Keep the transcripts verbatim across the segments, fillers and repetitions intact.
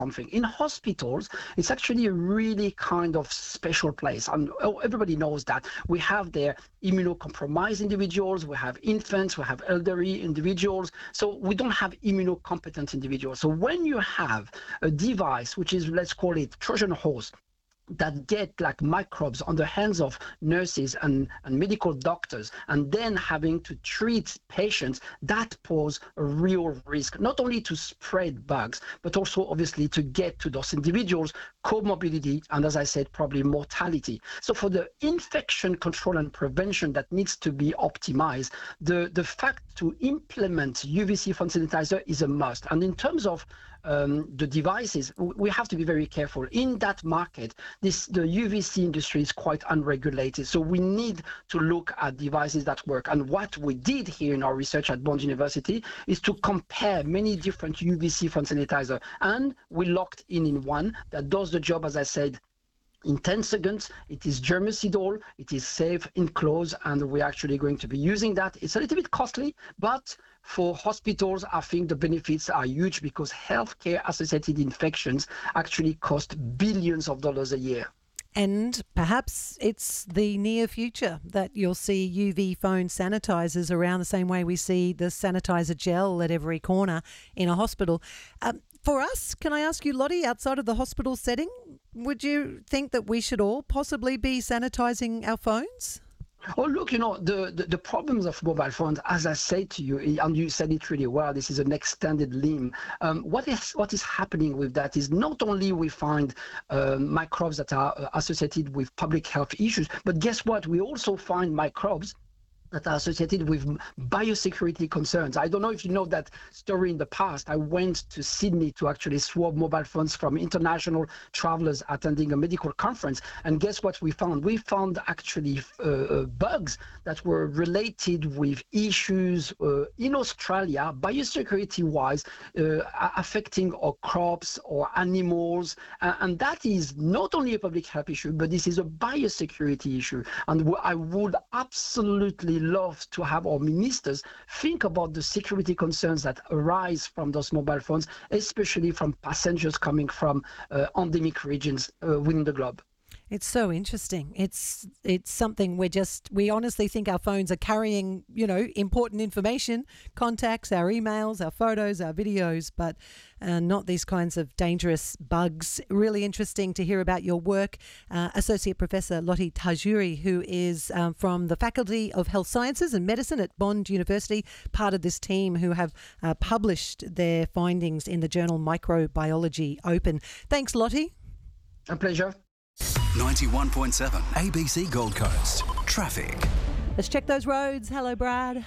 something. In hospitals, it's actually a really kind of special place. And everybody knows that we have there immunocompromised individuals, we have infants, we have elderly individuals. So we don't have immunocompetent individuals. So when you have a device, which is, let's call it Trojan horse, that get like microbes on the hands of nurses and, and medical doctors, and then having to treat patients, that pose a real risk, not only to spread bugs, but also obviously to get to those individuals comorbidity, and as I said, probably mortality. So for the infection control and prevention that needs to be optimized, the, the fact to implement U V C phone sanitizer is a must. And in terms of Um, the devices, we have to be very careful. In that market, this the U V C industry is quite unregulated, so we need to look at devices that work. And what we did here in our research at Bond University is to compare many different U V C phone sanitizer, and we locked in in one that does the job, as I said, in ten seconds. It is germicidal, it is safe, enclosed, and we're actually going to be using that. It's a little bit costly, but for hospitals, I think the benefits are huge because healthcare associated infections actually cost billions of dollars a year. And perhaps it's the near future that you'll see U V phone sanitizers around the same way we see the sanitizer gel at every corner in a hospital. Um, for us, can I ask you, Lottie, outside of the hospital setting, would you think that we should all possibly be sanitizing our phones? Oh, look, you know, the, the, the problems of mobile phones, as I said to you, and you said it really well, this is an extended limb. Um, what is what is happening with that is not only we find uh, microbes that are associated with public health issues, but guess what? We also find microbes that are associated with biosecurity concerns. I don't know if you know that story in the past. I went to Sydney to actually swab mobile phones from international travelers attending a medical conference. And guess what we found? We found actually uh, bugs that were related with issues uh, in Australia, biosecurity-wise, uh, affecting our crops or animals. Uh, and that is not only a public health issue, but this is a biosecurity issue. And I would absolutely love to have our ministers think about the security concerns that arise from those mobile phones, especially from passengers coming from uh, endemic regions uh, within the globe. It's so interesting. It's it's something we're just, we honestly think our phones are carrying, you know, important information, contacts, our emails, our photos, our videos, but uh, not these kinds of dangerous bugs. Really interesting to hear about your work. Uh, Associate Professor Lottie Tajuri, who is um, from the Faculty of Health Sciences and Medicine at Bond University, part of this team who have uh, published their findings in the journal Microbiology Open. Thanks, Lottie. A pleasure. ninety-one point seven A B C Gold Coast. Traffic. Let's check those roads. Hello, Brad.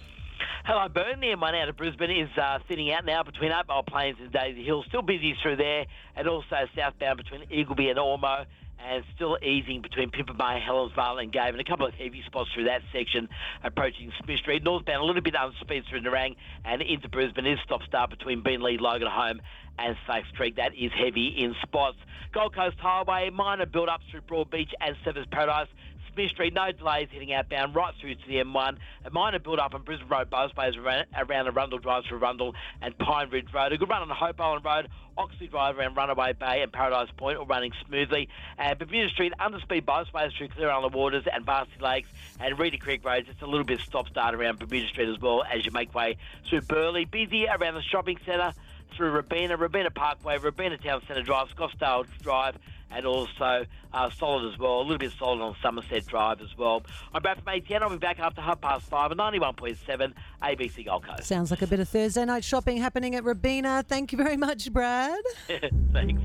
Hello, Bern. The M one out of Brisbane is uh, thinning out now between Oakville Plains and Daisy Hill. Still busy through there, and also southbound between Eagleby and Ormo, and still easing between Pippa Bay, Helensvale and Gave, and a couple of heavy spots through that section approaching Smith Street. Northbound a little bit unspeed through Nerang and into Brisbane is stop-start between Beenleigh, Logan Home and Safe Street. That is heavy in spots. Gold Coast Highway, minor build-ups through Broadbeach and Severs Paradise. Smith Street, no delays heading outbound right through to the M one. A minor build-up on Brisbane Road Busways around, around Arundel Drive through Arundel and Pine Ridge Road. A good run on Hope Island Road, Oxley Drive around Runaway Bay and Paradise Point all running smoothly. And Bermuda Street, underspeed Busways through Clear Island Waters and Varsity Lakes and Reedy Creek Road. Just a little bit stop-start around Bermuda Street as well as you make way through Burleigh. Busy around the shopping centre through Robina, Robina Parkway, Robina Town Centre Drive, Scottsdale Drive, and also uh, solid as well, a little bit solid on Somerset Drive as well. I'm Brad from A T N. I'll be back after half past five at ninety-one point seven A B C Gold Coast. Sounds like a bit of Thursday night shopping happening at Robina. Thank you very much, Brad. Thanks.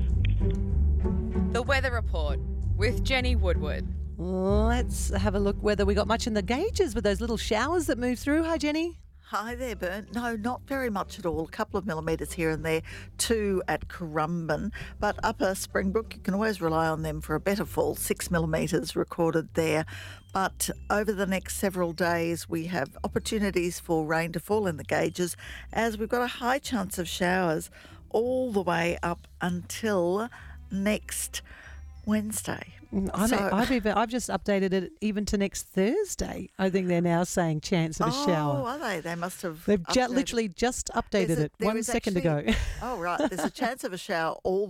The Weather Report with Jenny Woodward. Let's have a look whether we got much in the gauges with those little showers that move through. Hi, Jenny. Hi there, Bern. No, not very much at all. A couple of millimetres here and there, two at Currumbin. But Upper Springbrook, you can always rely on them for a better fall, six millimetres recorded there. But over the next several days, we have opportunities for rain to fall in the gauges as we've got a high chance of showers all the way up until next Wednesday. I So- mean, I've even I've just updated it even to next Thursday. I think they're now saying chance of a Oh, shower. are they? They must have. They've ju- updated- literally just There's updated a- it there one is second actually- ago. Oh, right. There's a chance of a shower all